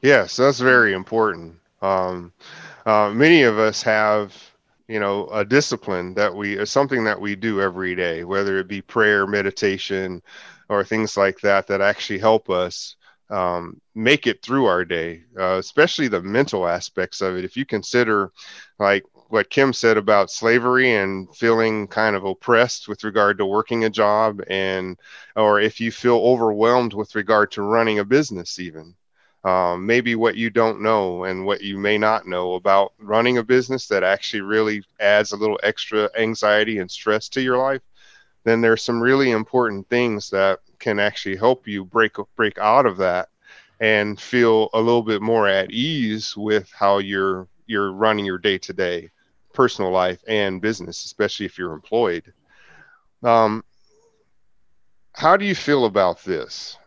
Yes, that's very important. Many of us have, a discipline that something that we do every day, whether it be prayer, meditation, or things like that, that actually help us make it through our day, especially the mental aspects of it. If you consider, like what Kim said about slavery and feeling kind of oppressed with regard to working a job, or if you feel overwhelmed with regard to running a business, even. Maybe what you don't know and what you may not know about running a business that actually really adds a little extra anxiety and stress to your life, then there's some really important things that can actually help you break out of that and feel a little bit more at ease with how you're running your day-to-day personal life and business, especially if you're employed. How do you feel about this?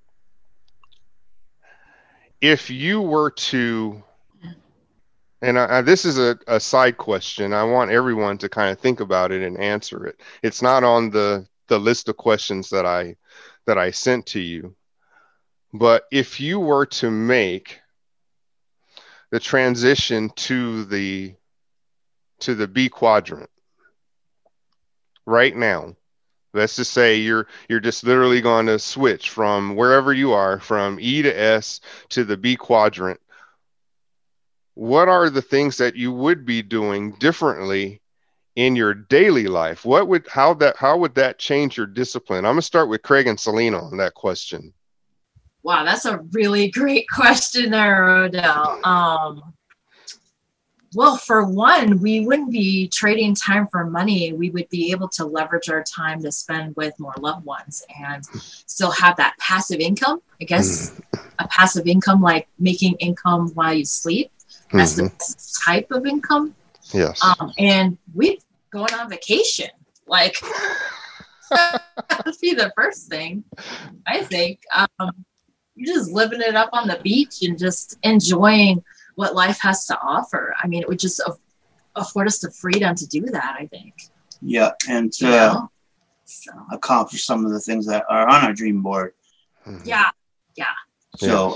If you were to, and this is a side question, I want everyone to kind of think about it and answer it. It's not on the list of questions that I sent to you, but if you were to make the transition to the B quadrant right now, let's just say you're just literally going to switch from wherever you are, from E to S to the B quadrant. What are the things that you would be doing differently in your daily life? How would that change your discipline? I'm going to start with Craig and Selena on that question. Wow, that's a really great question there, Odell. Well, for one, we wouldn't be trading time for money. We would be able to leverage our time to spend with more loved ones and still have that passive income. I guess a passive income, like making income while you sleep. That's the type of income. Yes. And we going on vacation. Like, that would be the first thing, I think. You're just living it up on the beach and just enjoying what life has to offer. I mean, it would just afford us the freedom to do that, I think. Yeah, and to accomplish some of the things that are on our dream board. Yeah. So,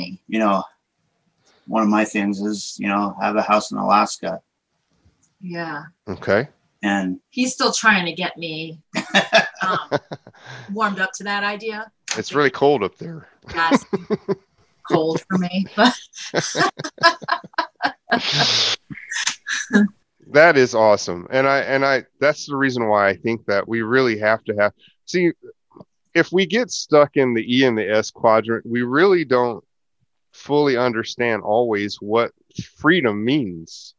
one of my things is, have a house in Alaska. Yeah. Okay. And he's still trying to get me warmed up to that idea. It's really cold up there. That's cold for me, but that is awesome. And I that's the reason why I think that we really have to see, if we get stuck in the E and the S quadrant, we really don't fully understand always what freedom means.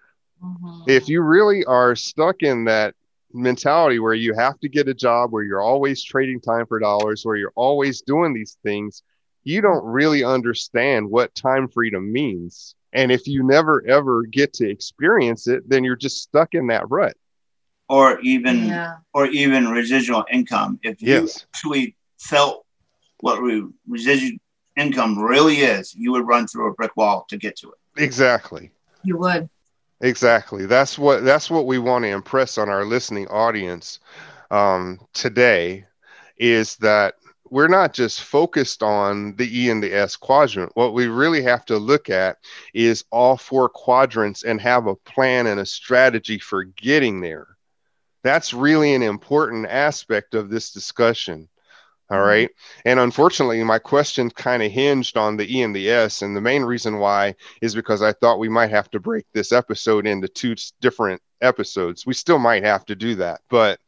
If you really are stuck in that mentality where you have to get a job, where you're always trading time for dollars, where you're always doing these things, you don't really understand what time freedom means. And if you never ever get to experience it, then you're just stuck in that rut. Or even residual income. If you actually felt what residual income really is, you would run through a brick wall to get to it. Exactly. You would. Exactly. That's what we want to impress on our listening audience today, is that we're not just focused on the E and the S quadrant. What we really have to look at is all four quadrants and have a plan and a strategy for getting there. That's really an important aspect of this discussion. All right. And unfortunately, my question kind of hinged on the E and the S. And the main reason why is because I thought we might have to break this episode into two different episodes. We still might have to do that. But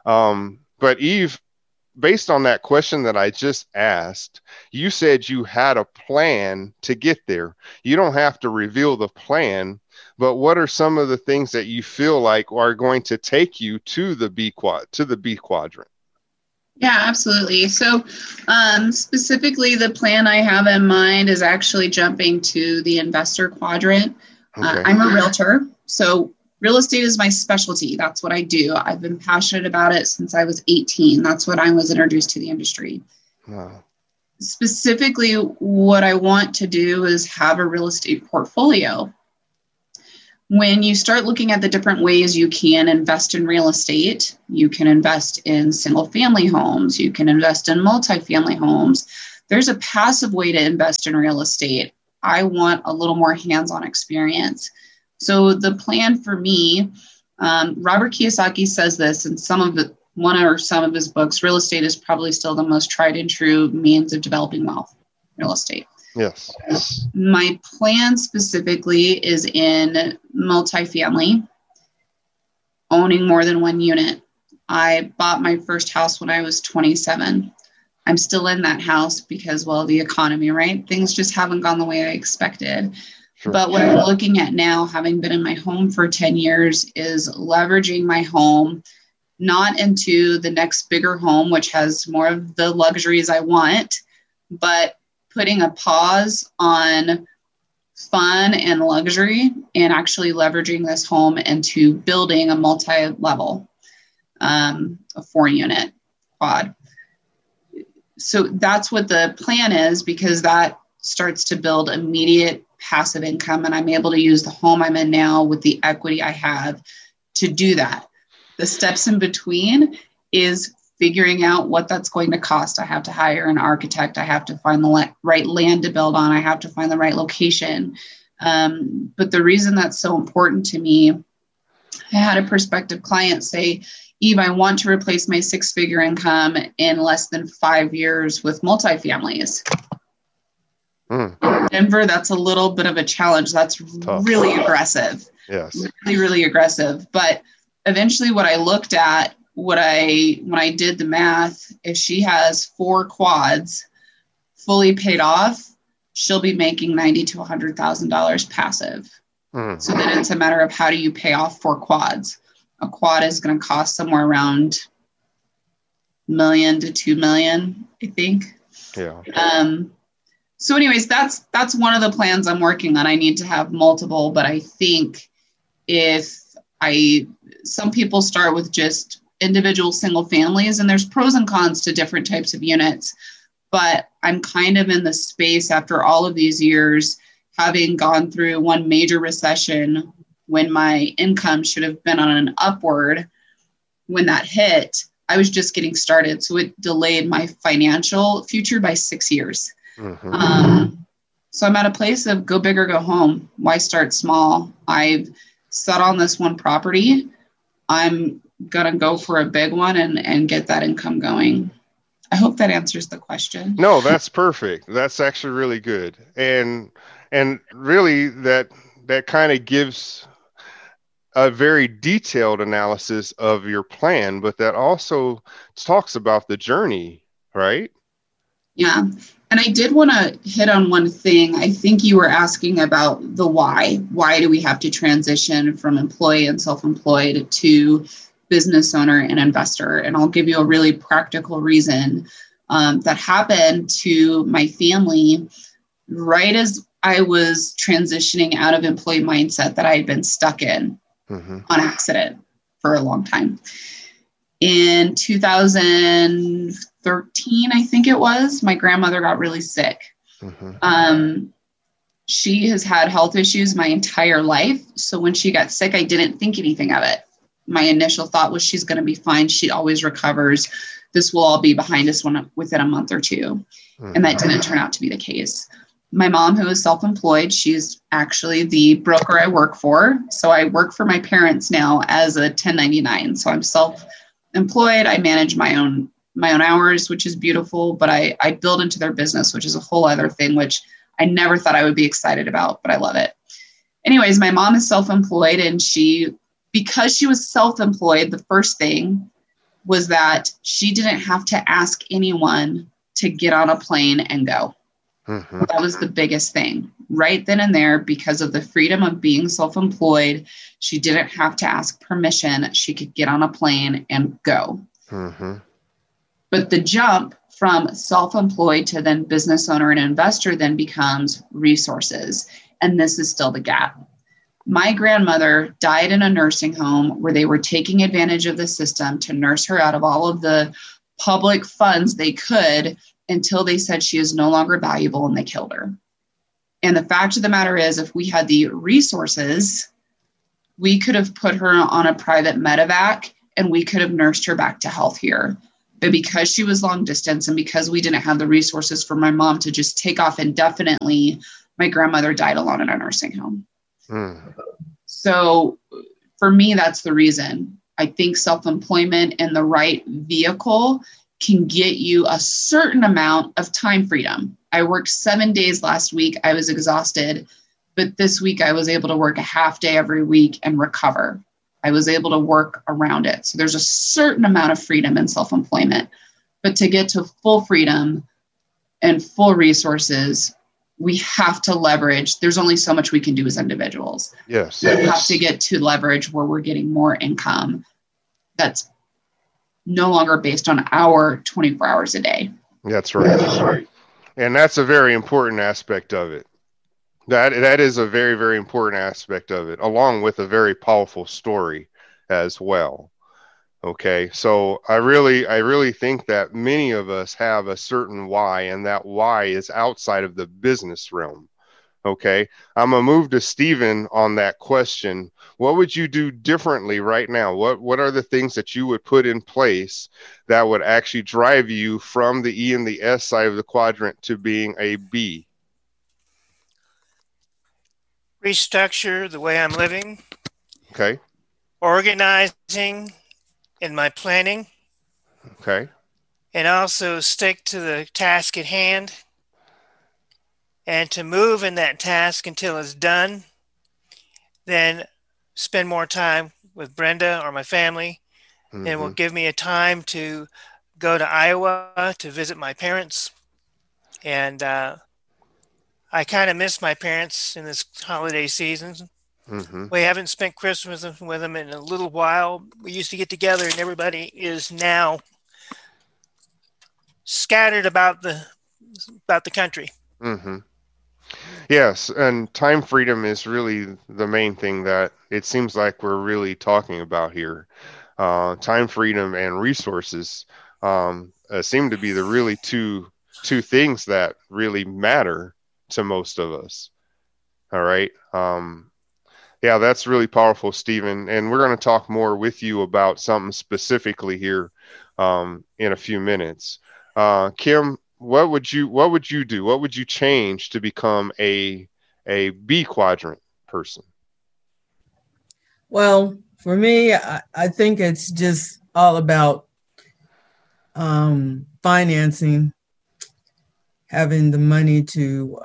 Eve, based on that question that I just asked, you said you had a plan to get there. You don't have to reveal the plan, but what are some of the things that you feel like are going to take you to the B quadrant? Yeah, absolutely. So specifically, the plan I have in mind is actually jumping to the investor quadrant. Okay. I'm a realtor, so real estate is my specialty. That's what I do. I've been passionate about it since I was 18. That's when I was introduced to the industry. Wow. Specifically, what I want to do is have a real estate portfolio. When you start looking at the different ways you can invest in real estate, you can invest in single family homes, you can invest in multifamily homes. There's a passive way to invest in real estate. I want a little more hands-on experience. So the plan for me, Robert Kiyosaki says this in some of his books. Real estate is probably still the most tried and true means of developing wealth. Real estate. Yes. My plan specifically is in multifamily, owning more than one unit. I bought my first house when I was 27. I'm still in that house because, well, the economy, right? Things just haven't gone the way I expected. Sure. But what I'm looking at now, having been in my home for 10 years, is leveraging my home, not into the next bigger home, which has more of the luxuries I want, but putting a pause on fun and luxury and actually leveraging this home into building a multi-level, a 4-unit quad. So that's what the plan is, because that starts to build immediate passive income, and I'm able to use the home I'm in now with the equity I have to do that. The steps in between is figuring out what that's going to cost. I have to hire an architect. I have to find the right land to build on. I have to find the right location. But the reason that's so important to me, I had a prospective client say, Eve, I want to replace my 6-figure income in less than 5 years with multifamilies. Denver, that's a little bit of a challenge. That's tough. Really aggressive. Yes. Really, really aggressive. But eventually what I looked at, when I did the math, if she has 4 quads fully paid off, she'll be making $90,000 to $100,000 passive. So then it's a matter of how do you pay off 4 quads? A quad is going to cost somewhere around $1 million to $2 million, I think. Yeah. So anyways, that's one of the plans I'm working on. I need to have multiple, but I think some people start with just individual single families, and there's pros and cons to different types of units. But I'm kind of in the space after all of these years, having gone through one major recession when my income should have been on an upward. When that hit, I was just getting started. So it delayed my financial future by 6 years. So I'm at a place of go big or go home. Why start small? I've set on this one property. I'm going to go for a big one and get that income going. I hope that answers the question. No, that's perfect. That's actually really good. And really that kind of gives a very detailed analysis of your plan, but that also talks about the journey, right? Yeah. And I did want to hit on one thing. I think you were asking about the why. Why do we have to transition from employee and self-employed to business owner and investor? And I'll give you a really practical reason that happened to my family right as I was transitioning out of employee mindset that I had been stuck in on accident for a long time. In 2013, I think it was, my grandmother got really sick. She has had health issues my entire life. So when she got sick, I didn't think anything of it. My initial thought was she's going to be fine. She always recovers. This will all be behind us within a month or two. And that didn't turn out to be the case. My mom, who is self-employed, she's actually the broker I work for. So I work for my parents now as a 1099. So I'm self-employed. I manage my own hours, which is beautiful, but I build into their business, which is a whole other thing, which I never thought I would be excited about, but I love it. Anyways, my mom is self-employed, and because she was self-employed, the first thing was that she didn't have to ask anyone to get on a plane and go. That was the biggest thing. Right then and there, because of the freedom of being self-employed, she didn't have to ask permission. She could get on a plane and go. But the jump from self-employed to then business owner and investor then becomes resources. And this is still the gap. My grandmother died in a nursing home where they were taking advantage of the system to nurse her out of all of the public funds they could until they said she is no longer valuable and they killed her. And the fact of the matter is, if we had the resources, we could have put her on a private medevac and we could have nursed her back to health here. But because she was long distance and because we didn't have the resources for my mom to just take off indefinitely, my grandmother died alone in a nursing home. So for me, that's the reason. I think self-employment and the right vehicle can get you a certain amount of time freedom. I worked 7 days last week. I was exhausted, but this week I was able to work a half day every week and recover. I was able to work around it. So there's a certain amount of freedom in self-employment, but to get to full freedom and full resources, we have to leverage. There's only so much we can do as individuals. Yes. We have to get to leverage where we're getting more income that's no longer based on our 24 hours a day. That's right. And that's a very important aspect of it. That is a very, very important aspect of it, along with a very powerful story as well. Okay, so I really think that many of us have a certain why, and that why is outside of the business realm. Okay, I'm gonna move to Stephen on that question. What would you do differently right now? What are the things that you would put in place that would actually drive you from the E and the S side of the quadrant to being a B? Restructure the way I'm living. Okay. Organizing in my planning. Okay. And also stick to the task at hand. And to move in that task until it's done. Then spend more time with Brenda or my family. And it will give me a time to go to Iowa to visit my parents. And I kind of miss my parents in this holiday season. We haven't spent Christmas with them in a little while. We used to get together, and everybody is now scattered about the country. Yes, and time freedom is really the main thing that it seems like we're really talking about here. Time freedom and resources seem to be the really two things that really matter to most of us. All right. Yeah, that's really powerful, Stephen. And we're going to talk more with you about something specifically here in a few minutes. Kim, what would you do? What would you change to become a B quadrant person? Well, for me, I think it's just all about financing, having the money to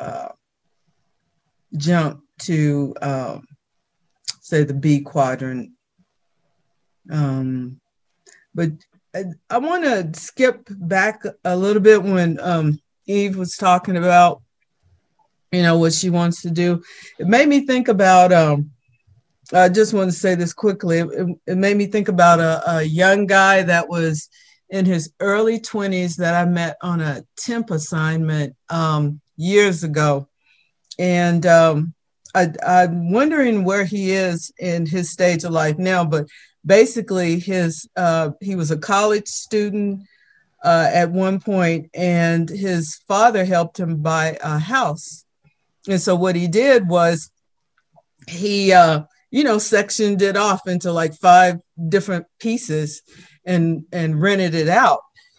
jump to say the B quadrant. But I want to skip back a little bit when Eve was talking about, what she wants to do. It made me think about, I just want to say this quickly. It made me think about a young guy that was in his early 20s that I met on a temp assignment years ago. And I'm wondering where he is in his stage of life now, but basically he was a college student at one point, and his father helped him buy a house. And so what he did was he, sectioned it off into like 5 different pieces and rented it out,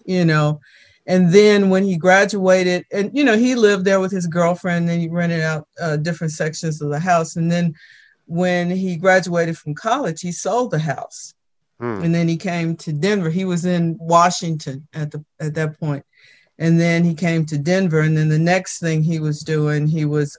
And then when he graduated, and, he lived there with his girlfriend, and he rented out different sections of the house. And then when he graduated from college, he sold the house. And then he came to Denver. He was in Washington at that point. And then he came to Denver. And then the next thing he was doing, he was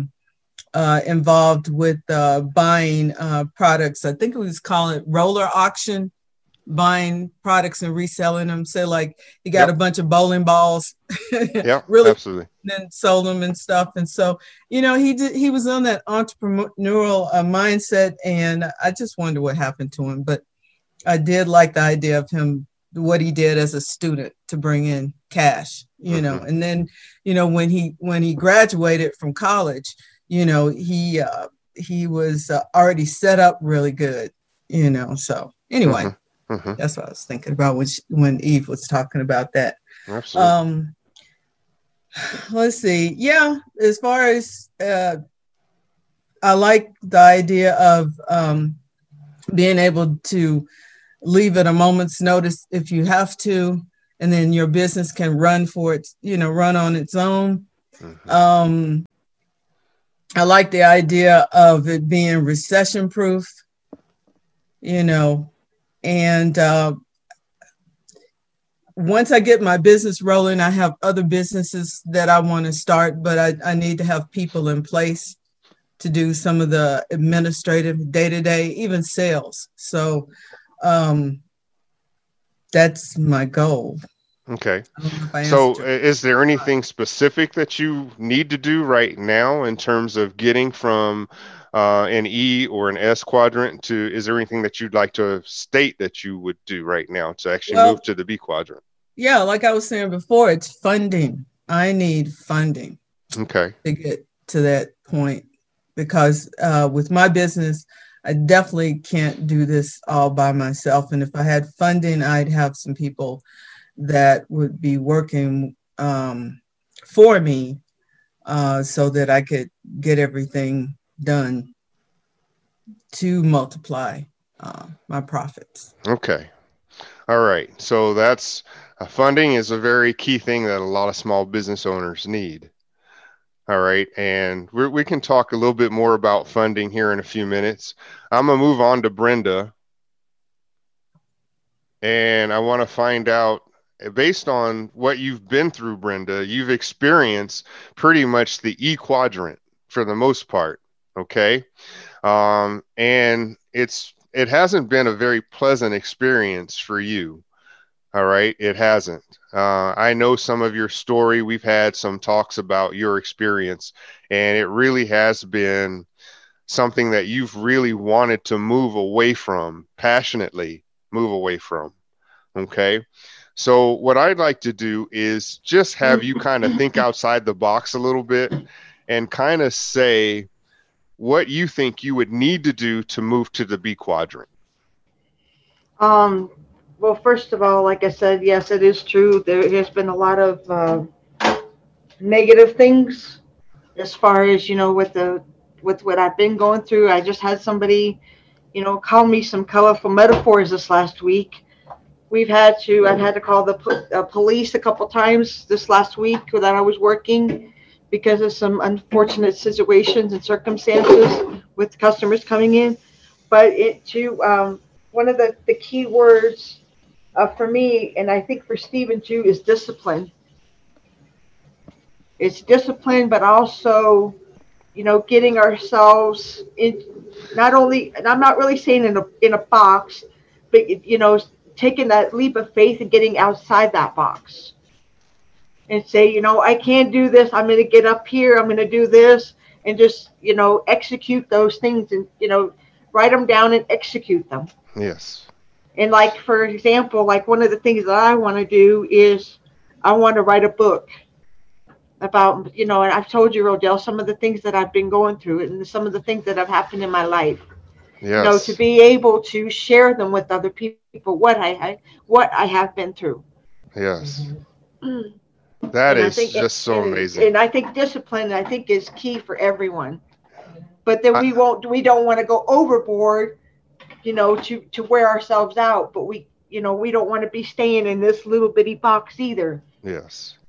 involved with buying products. I think it was calling it roller auction, buying products and reselling them. So like he got a bunch of bowling balls, really, absolutely, and then sold them and stuff. And so, he was on that entrepreneurial mindset, and I just wonder what happened to him. But I did like the idea of him, what he did as a student to bring in cash, and then, when he graduated from college, he was already set up really good, so anyway. That's what I was thinking about when Eve was talking about that. Absolutely. Let's see. Yeah, as far as I like the idea of being able to leave at a moment's notice if you have to, and then your business can run on its own. I like the idea of it being recession proof, and once I get my business rolling, I have other businesses that I want to start, but I need to have people in place to do some of the administrative day-to-day, even sales. So that's my goal. Okay. So is there anything specific that you need to do right now in terms of getting from an E or an S quadrant to, is there anything that you'd like to state that you would do right now to actually move to the B quadrant? Yeah, like I was saying before, it's funding. I need funding. Okay. To get to that point, because with my business, I definitely can't do this all by myself. And if I had funding, I'd have some people that would be working for me so that I could get everything done to multiply my profits. Okay. All right. So that's funding is a very key thing that a lot of small business owners need. All right. And we can talk a little bit more about funding here in a few minutes. I'm going to move on to Brenda. And I want to find out, based on what you've been through, Brenda, you've experienced pretty much the E quadrant for the most part. Okay. And it hasn't been a very pleasant experience for you. All right. It hasn't. I know some of your story. We've had some talks about your experience, and it really has been something that you've really wanted to move away from, passionately move away from. Okay. So what I'd like to do is just have you kind of think outside the box a little bit and kind of say what you think you would need to do to move to the B quadrant. Well, first of all, like I said, yes, it is true. There has been a lot of negative things as far as, with what I've been going through. I just had somebody, call me some colorful metaphors this last week. I've had to call the police a couple times this last week that I was working because of some unfortunate situations and circumstances with customers coming in. But one of the key words for me, and I think for Stephen too, is discipline. It's discipline, but also, getting ourselves in, not only, and I'm not really saying in a box, but, taking that leap of faith and getting outside that box and say, I can't do this. I'm going to get up here. I'm going to do this, and just, execute those things and, write them down and execute them. Yes. And like, for example, like one of the things that I want to do is I want to write a book about, and I've told you, Rodell, some of the things that I've been going through and some of the things that have happened in my life. Yes. To be able to share them with other people, what I have been through. Yes. That is just so amazing. And I think discipline, I think, is key for everyone. But then we don't want to go overboard, to wear ourselves out. But we don't want to be staying in this little bitty box either. Yes.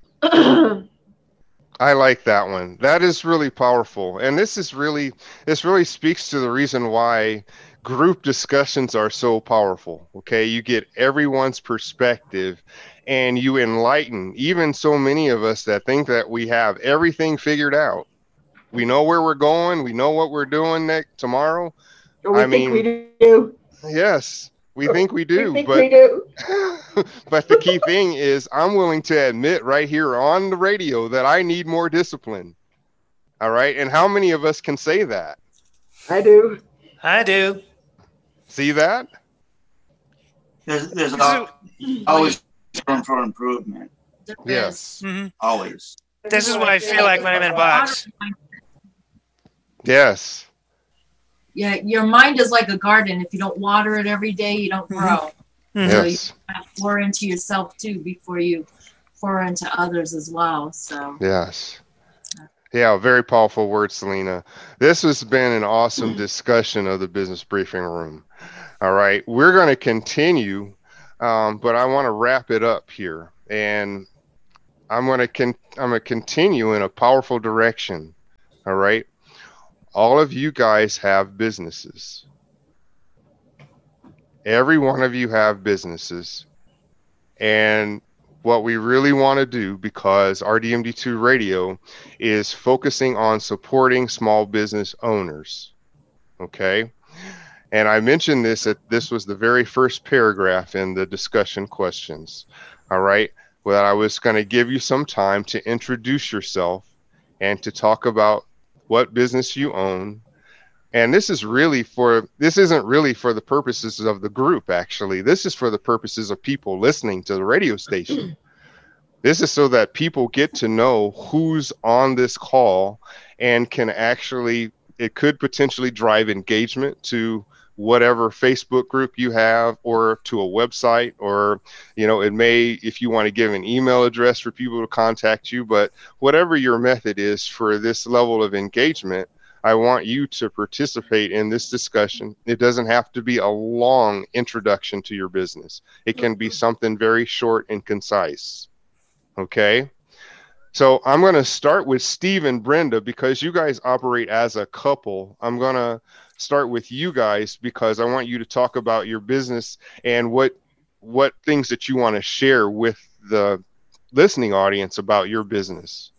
I like that one. That is really powerful. And this really speaks to the reason why group discussions are so powerful. Okay. You get everyone's perspective and you enlighten even so many of us that think that we have everything figured out. We know where we're going. We know what we're doing tomorrow. We think we do. Yes. We think we do, we do. But the key thing is I'm willing to admit right here on the radio that I need more discipline. All right. And how many of us can say that? I do. See that? There's always room for improvement. Yes. Mm-hmm. Always. This is what I feel like when I'm in a box. Yes. Yeah, your mind is like a garden. If you don't water it every day, you don't grow. Mm-hmm. So Yes. you have to pour into yourself too before you pour into others as well. So Yes. Yeah, very powerful words, Selena. This has been an awesome discussion of the Business Briefing Room. All right, we're going to continue, but I want to wrap it up here, and I'm going to continue in a powerful direction. All right, all of you guys have businesses. Every one of you have businesses. And what we really want to do, because RDMD2 Radio is focusing on supporting small business owners. Okay. And I mentioned this, that this was the very first paragraph in the discussion questions. All right. Well, I was going to give you some time to introduce yourself and to talk about what business you own. And this isn't really for the purposes of the group, actually. This is for the purposes of people listening to the radio station. This is so that people get to know who's on this call and can actually, it could potentially drive engagement to whatever Facebook group you have, or to a website, or, it may, if you want to give an email address for people to contact you, but whatever your method is for this level of engagement, I want you to participate in this discussion. It doesn't have to be a long introduction to your business. It can be something very short and concise. Okay. So I'm going to start with Steve and Brenda, because you guys operate as a couple. I'm going to start with you guys because I want you to talk about your business and what things that you want to share with the listening audience about your business.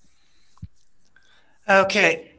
Okay.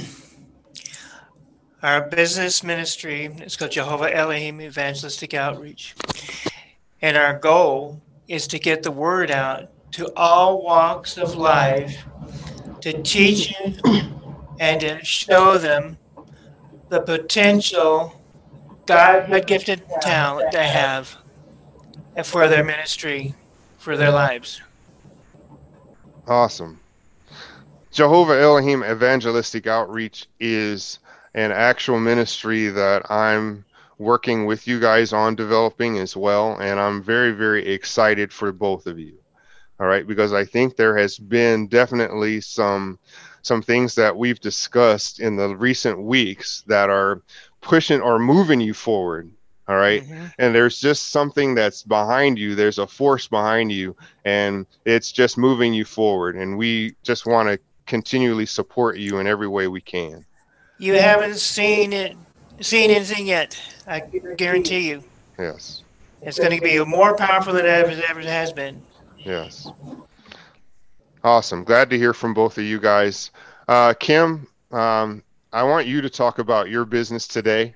Our business ministry is called Jehovah Elohim Evangelistic Outreach. And our goal is to get the word out to all walks of life, to teach and to show them the potential God-gifted talent they have for their ministry, for their lives. Awesome. Jehovah Elohim Evangelistic Outreach is an actual ministry that I'm working with you guys on developing as well, and I'm very, very excited for both of you. All right, because I think there has been definitely some things that we've discussed in the recent weeks that are pushing or moving you forward. All right. Mm-hmm. And there's just something that's behind you. There's a force behind you, and it's just moving you forward. And we just want to continually support you in every way we can. You haven't seen anything yet. I guarantee you. Yes. It's going to be more powerful than it ever has been. Yes. Awesome. Glad to hear from both of you guys. Kim, I want you to talk about your business today.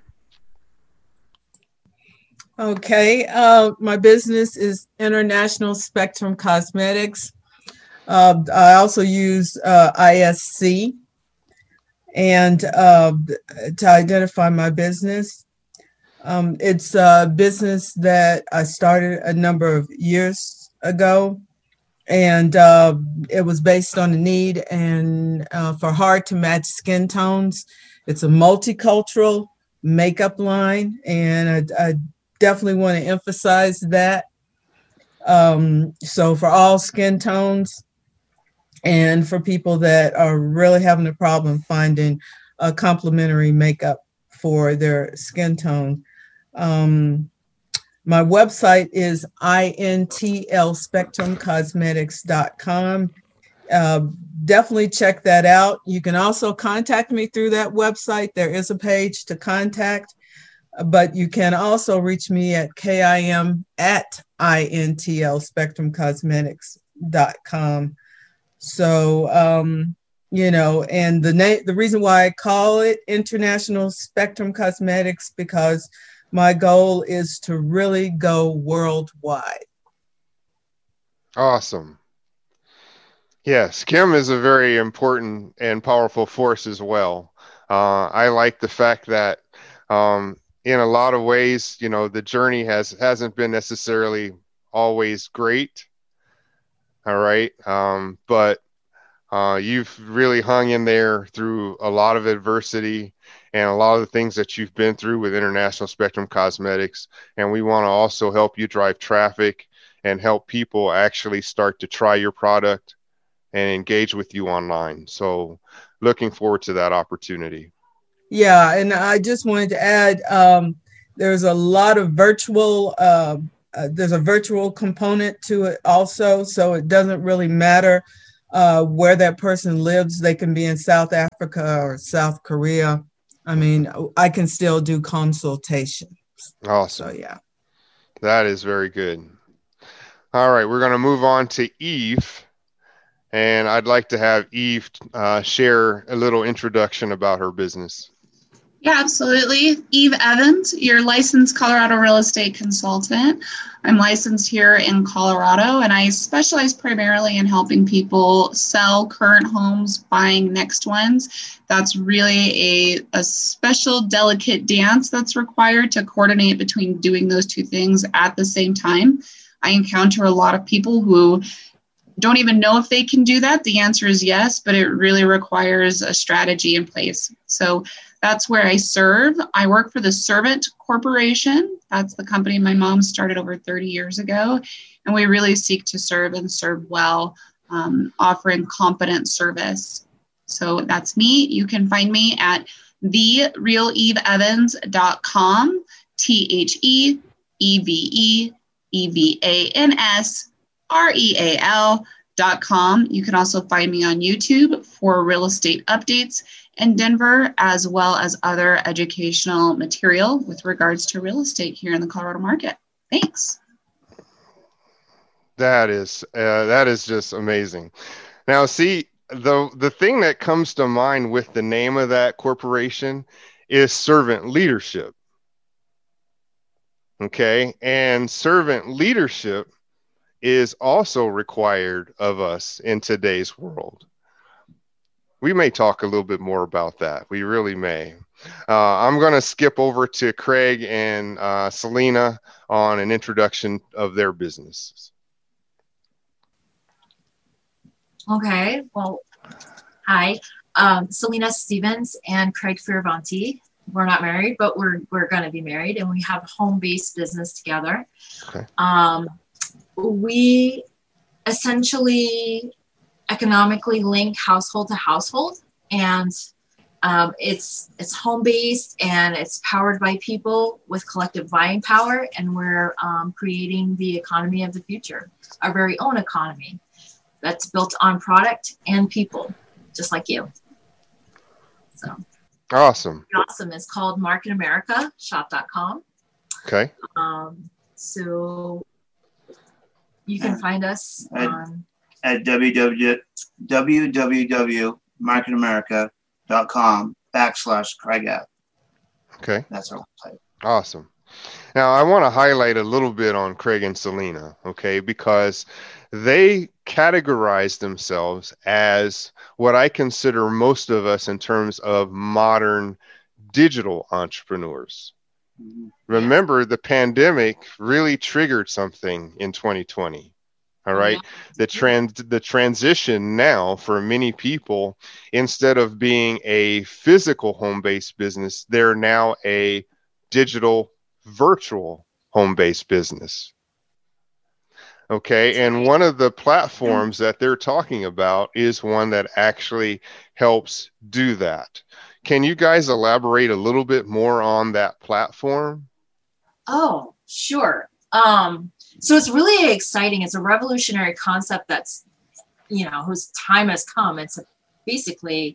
Okay. My business is International Spectrum Cosmetics. I also use ISC and to identify my business. It's a business that I started a number of years ago, and it was based on the need and for hard to match skin tones. It's a multicultural makeup line, and I definitely want to emphasize that. So for all skin tones, and for people that are really having a problem finding a complementary makeup for their skin tone. My website is intlspectrumcosmetics.com. Definitely check that out. You can also contact me through that website. There is a page to contact, but you can also reach me at kim@intlspectrumcosmetics.com. So, and the reason why I call it International Spectrum Cosmetics, because my goal is to really go worldwide. Awesome. Yes, Kim is a very important and powerful force as well. I like the fact that in a lot of ways, the journey hasn't been necessarily always great. All right. But you've really hung in there through a lot of adversity and a lot of the things that you've been through with International Spectrum Cosmetics. And we want to also help you drive traffic and help people actually start to try your product and engage with you online. So looking forward to that opportunity. Yeah. And I just wanted to add, there's a lot of virtual, there's a virtual component to it also. So it doesn't really matter where that person lives. They can be in South Africa or South Korea. I mean, I can still do consultations. Awesome. So, yeah. That is very good. All right, we're going to move on to Eve. And I'd like to have Eve share a little introduction about her business. Yeah, absolutely. Eve Evans, your licensed Colorado real estate consultant. I'm licensed here in Colorado, and I specialize primarily in helping people sell current homes, buying next ones. That's really a special, delicate dance that's required to coordinate between doing those two things at the same time. I encounter a lot of people who don't even know if they can do that. The answer is yes, but it really requires a strategy in place. So that's where I serve. I work for the Servant Corporation. That's the company my mom started over 30 years ago. And we really seek to serve and serve well, offering competent service. So that's me. You can find me at therealeveevans.com, ThereEvevansReal.com. You can also find me on YouTube for real estate updates in Denver, as well as other educational material with regards to real estate here in the Colorado market. Thanks. That is just amazing. Now, see, the thing that comes to mind with the name of that corporation is servant leadership. Okay, and servant leadership is also required of us in today's world. We may talk a little bit more about that. We really may. I'm going to skip over to Craig and Selena on an introduction of their businesses. Okay. Well, hi. Selena Stevens and Craig Fioravanti. We're not married, but we're going to be married, and we have a home-based business together. Okay. We essentially economically link household to household, and it's home-based, and it's powered by people with collective buying power, and we're creating the economy of the future, our very own economy that's built on product and people, just like you. So awesome. Awesome is called marketamerica.shop.com. Okay. So you can find us at www.marketamerica.com/Craig F. Okay. That's our website. Awesome. Now, I want to highlight a little bit on Craig and Selena, okay, because they categorize themselves as what I consider most of us in terms of modern digital entrepreneurs. Mm-hmm. Remember, the pandemic really triggered something in 2020. All right. Yeah. The transition now for many people, instead of being a physical home-based business, they're now a digital virtual home-based business. Okay. And one of the platforms that they're talking about is one that actually helps do that. Can you guys elaborate a little bit more on that platform? Oh, sure. So it's really exciting. It's a revolutionary concept that's, whose time has come. It's basically,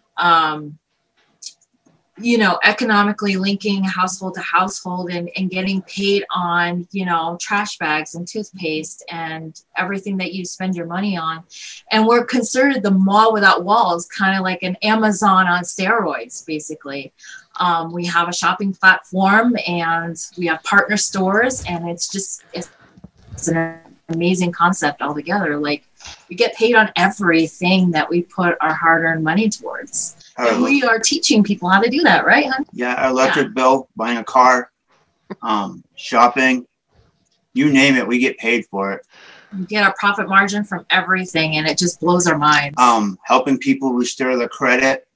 economically linking household to household and getting paid on, trash bags and toothpaste and everything that you spend your money on. And we're considered the mall without walls, kind of like an Amazon on steroids, basically. We have a shopping platform and we have partner stores, and it's an amazing concept altogether. Like, we get paid on everything that we put our hard-earned money towards. And we are teaching people how to do that, right, hon? Yeah, our electric bill, buying a car, shopping, you name it, we get paid for it. We get our profit margin from everything, and it just blows our minds. Helping people restore their credit,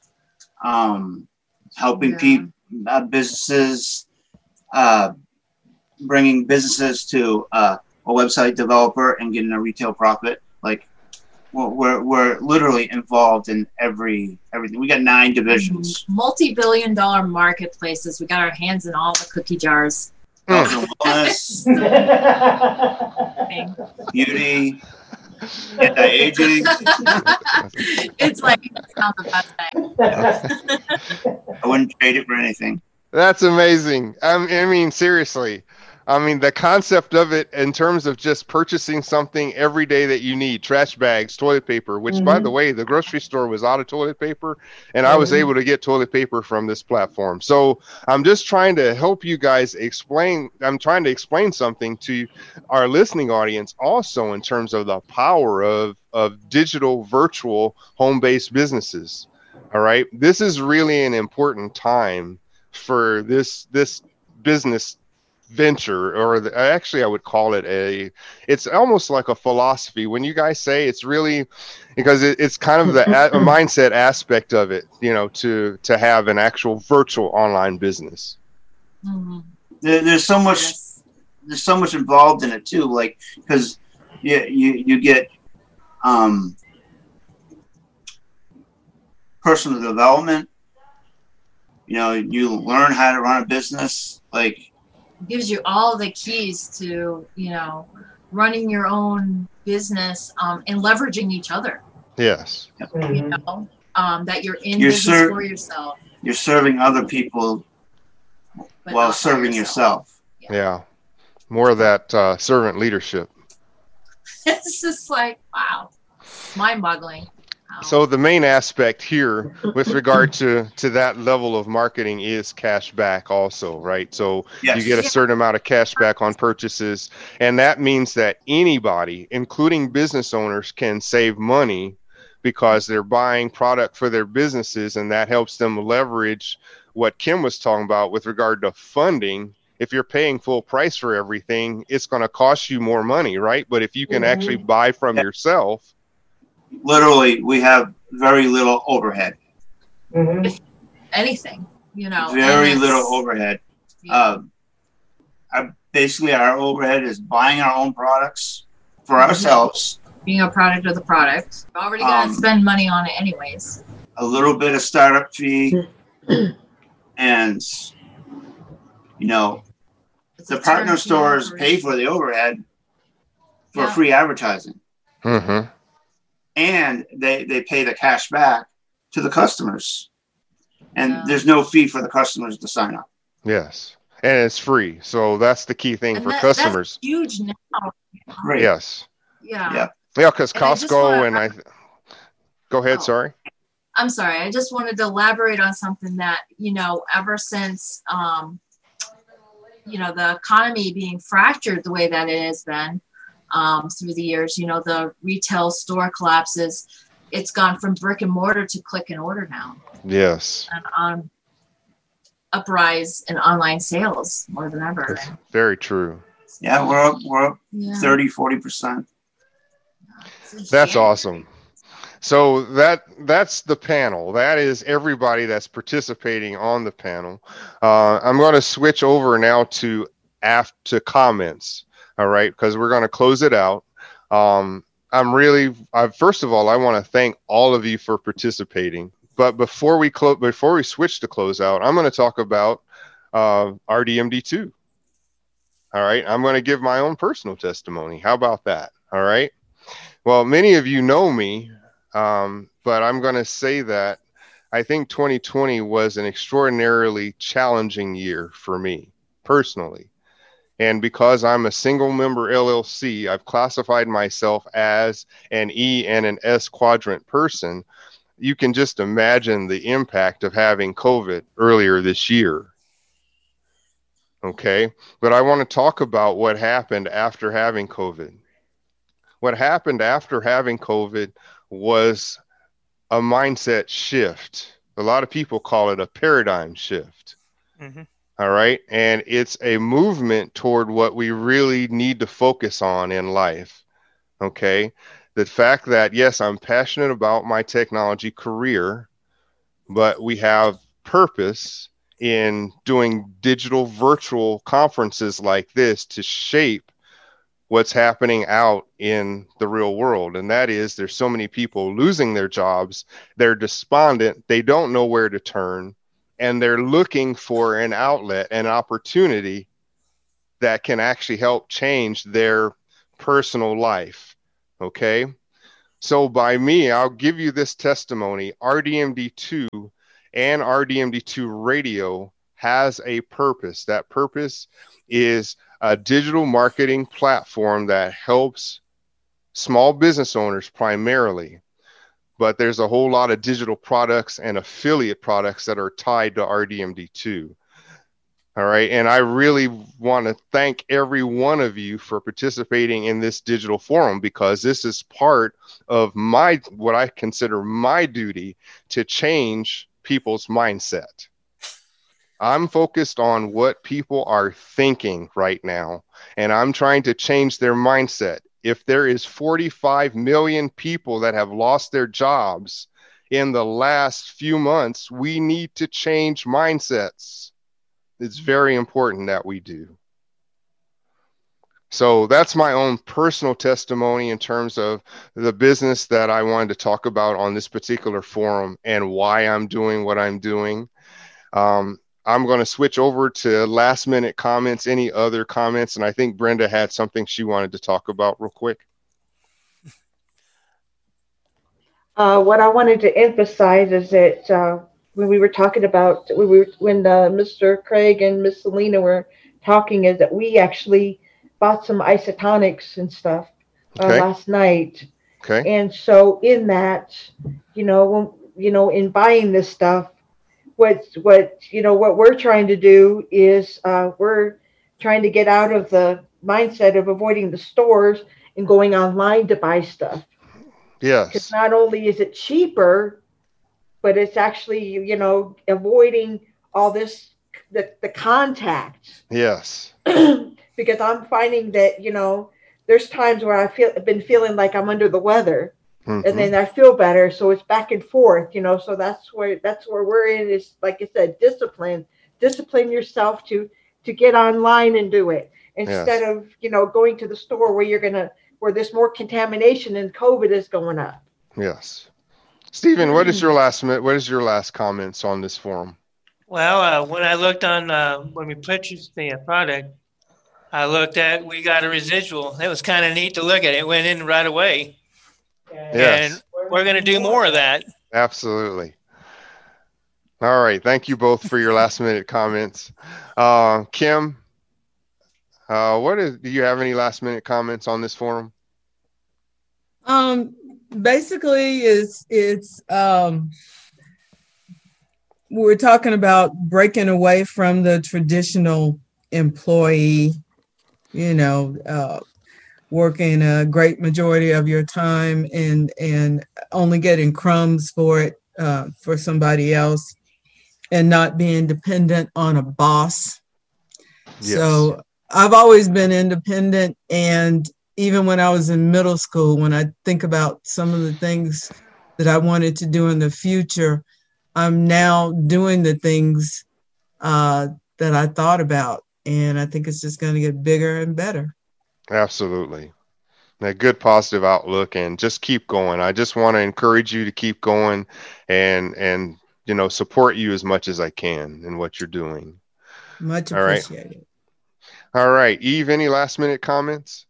helping people, businesses, bringing businesses to a website developer and getting a retail profit. Like, we're literally involved in everything. We got 9 divisions. Multi-billion-dollar marketplaces. We got our hands in all the cookie jars. Wellness, beauty, Anti-aging. It's like it's not the best thing. I wouldn't trade it for anything. That's amazing. I mean, seriously. I mean, the concept of it in terms of just purchasing something every day that you need, trash bags, toilet paper, which, by the way, the grocery store was out of toilet paper, and I was able to get toilet paper from this platform. So I'm just trying to help you guys explain. I'm trying to explain something to our listening audience also in terms of the power of digital, virtual, home-based businesses. All right. This is really an important time for this business venture, or actually I would call it it's almost like a philosophy. When you guys say, it's really because it's kind of the mindset aspect of it, you know, to have an actual virtual online business. There's so much involved in it too, like because you get personal development, you know, you learn how to run a business, like gives you all the keys to, you know, running your own business and leveraging each other. Yes. You know, that you're in business for yourself. You're serving other people while serving yourself. Yeah. More of that servant leadership. It's just like, wow, mind-boggling. So the main aspect here with regard to that level of marketing is cash back also, right? So you get a certain amount of cash back on purchases, and that means that anybody, including business owners, can save money because they're buying product for their businesses, and that helps them leverage what Kim was talking about with regard to funding. If you're paying full price for everything, it's going to cost you more money, right? But if you can actually buy from yourself, literally, we have very little overhead. Anything, you know. Very little overhead. Yeah. Basically, our overhead is buying our own products for ourselves. Being a product of the product. We're already going to spend money on it anyways. A little bit of startup fee. And, you know, the partner stores pay for the overhead for free advertising. And they pay the cash back to the customers. And there's no fee for the customers to sign up. Yes. And it's free. So that's the key thing for customers. That's huge now. Great. Yes. Yeah. Yeah, because Costco and I go ahead, sorry. I'm sorry. I just wanted to elaborate on something that, you know, ever since, you know, the economy being fractured the way that it has been, through the years, you know, the retail store collapses, it's gone from brick and mortar to click and order now. Yes. And uprise in online sales more than ever. That's very true. Yeah, we're up 30-40%. That's awesome. So that's the panel. That is everybody that's participating on the panel. I'm going to switch over now to comments. All right, because we're going to close it out. First of all, I want to thank all of you for participating. But before we switch to close out, I'm going to talk about RDMD2. All right, I'm going to give my own personal testimony. How about that? All right. Well, many of you know me, but I'm going to say that I think 2020 was an extraordinarily challenging year for me personally. And because I'm a single member LLC, I've classified myself as an E and an S quadrant person. You can just imagine the impact of having COVID earlier this year. Okay, but I want to talk about what happened after having COVID. What happened after having COVID was a mindset shift. A lot of people call it a paradigm shift. All right. And it's a movement toward what we really need to focus on in life. Okay. The fact that, yes, I'm passionate about my technology career, but we have purpose in doing digital virtual conferences like this to shape what's happening out in the real world. And that is, there's so many people losing their jobs. They're despondent. They don't know where to turn. And they're looking for an outlet, an opportunity that can actually help change their personal life. Okay. So by me, I'll give you this testimony. RDMD2 and RDMD2 radio has a purpose. That purpose is a digital marketing platform that helps small business owners primarily, but there's a whole lot of digital products and affiliate products that are tied to RDMD2. All right. And I really want to thank every one of you for participating in this digital forum, because this is part of what I consider my duty to change people's mindset. I'm focused on what people are thinking right now, and I'm trying to change their mindset. If there is 45 million people that have lost their jobs in the last few months, we need to change mindsets. It's very important that we do. So that's my own personal testimony in terms of the business that I wanted to talk about on this particular forum and why I'm doing what I'm doing. I'm going to switch over to last minute comments, any other comments. And I think Brenda had something she wanted to talk about real quick. What I wanted to emphasize is that when we were talking about, when Mr. Craig and Miss Selena were talking, is that we actually bought some isotonics and stuff last night. Okay. And so in that, in buying this stuff, what we're trying to do is we're trying to get out of the mindset of avoiding the stores and going online to buy stuff. Yes. Because not only is it cheaper, but it's actually, avoiding all this, the contact. Yes. Because I'm finding that, there's times where I've been feeling like I'm under the weather. Mm-hmm. And then I feel better. So it's back and forth, so that's where we're in, is, like I said, discipline yourself to get online and do it instead of, going to the store where there's more contamination and COVID is going up. Yes. Stephen, what is your last comments on this forum? Well, when I looked on, when we purchased the product, we got a residual. It was kind of neat to look at. It went in right away. Yes. And we're going to do more of that. Absolutely. All right. Thank you both for your last minute comments. Kim, do you have any last minute comments on this forum? Basically it's we're talking about breaking away from the traditional employee, working a great majority of your time and only getting crumbs for it, for somebody else, and not being dependent on a boss. Yes. So I've always been independent. And even when I was in middle school, when I think about some of the things that I wanted to do in the future, I'm now doing the things that I thought about. And I think it's just going to get bigger and better. Absolutely. A good positive outlook, and just keep going. I just want to encourage you to keep going and support you as much as I can in what you're doing. Much appreciated. All right. Eve, any last minute comments?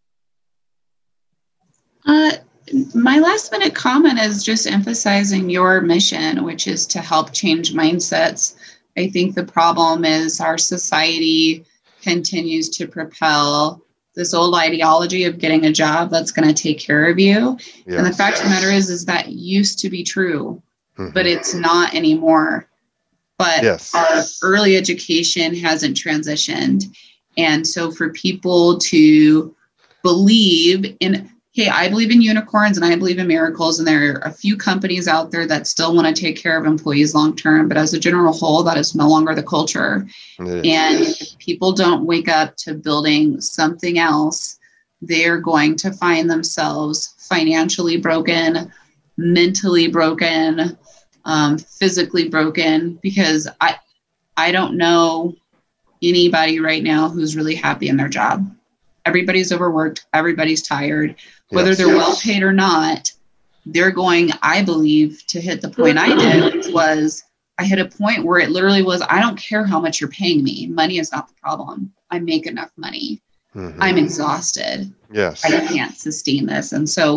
My last minute comment is just emphasizing your mission, which is to help change mindsets. I think the problem is our society continues to propel this old ideology of getting a job that's going to take care of you. Yes. And the fact of the matter is that used to be true, but it's not anymore. But our early education hasn't transitioned. And so for people to believe in, hey, I believe in unicorns and I believe in miracles, and there are a few companies out there that still want to take care of employees long term, but as a general whole, that is no longer the culture. And if people don't wake up to building something else, they're going to find themselves financially broken, mentally broken, physically broken, because I don't know anybody right now who's really happy in their job. Everybody's overworked. Everybody's tired. Whether they're well paid or not, they're going, I believe, to hit the point I did, which was I hit a point where it literally was, I don't care how much you're paying me. Money is not the problem. I make enough money. I'm exhausted. Yes. I can't sustain this. And so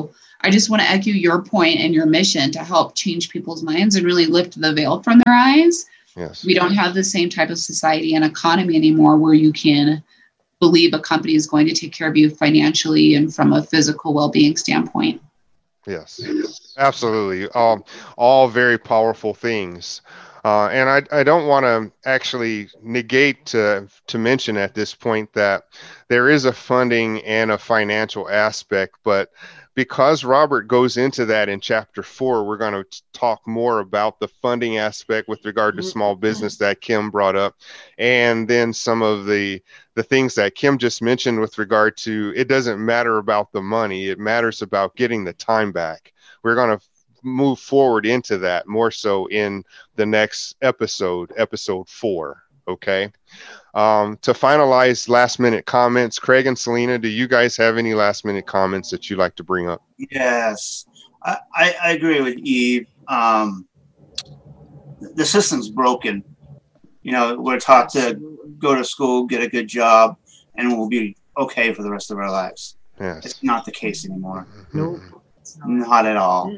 I just want to echo your point and your mission to help change people's minds and really lift the veil from their eyes. Yes. We don't have the same type of society and economy anymore where you can believe a company is going to take care of you financially and from a physical well-being standpoint. Yes, absolutely. All very powerful things. And I don't want to actually negate to mention at this point that there is a funding and a financial aspect, but because Robert goes into that in chapter 4, we're going to talk more about the funding aspect with regard to small business that Kim brought up, and then some of the things that Kim just mentioned with regard to it doesn't matter about the money, it matters about getting the time back. We're going to move forward into that more so in the next episode 4. Okay. To finalize last minute comments, Craig and Selena, do you guys have any last minute comments that you'd like to bring up? Yes, I agree with Eve. The system's broken. You know, we're taught to go to school, get a good job, and we'll be okay for the rest of our lives. Yes. It's not the case anymore. Nope. Not at all.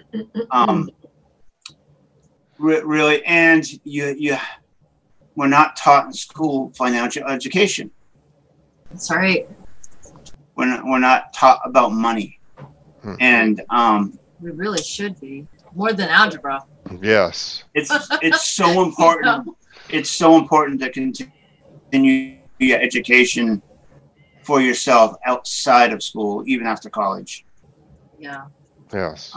Really, and we're not taught in school financial education. That's right. We're not taught about money, and we really should be more than algebra. Yes, it's so important. It's so important to continue your education for yourself outside of school, even after college. Yeah. Yes.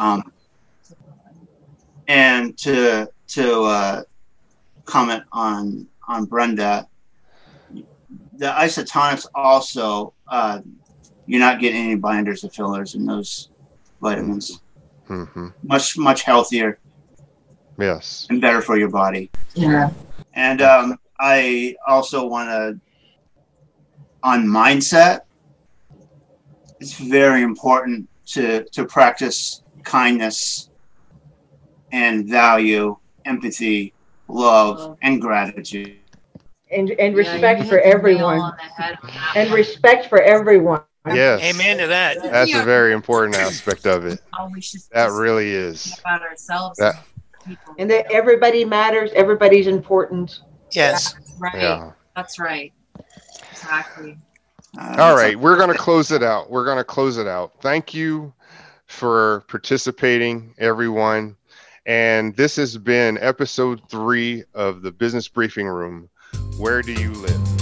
And to comment on Brenda, the isotonics also, you're not getting any binders or fillers in those vitamins. Mm-hmm. Much healthier. Yes. And better for your body. Yeah. And I also want to, on mindset, it's very important to practice kindness and value, empathy, love, and gratitude. And respect for everyone. And respect for everyone. Yes. Amen to that. That's a very important aspect of it. That really is. About ourselves. And that everybody matters. Everybody's important. Yes. That's right. Yeah. That's right. Exactly. All right. We're going to close it out. Thank you for participating, everyone. And this has been episode 3 of the Business Briefing Room. Where do you live?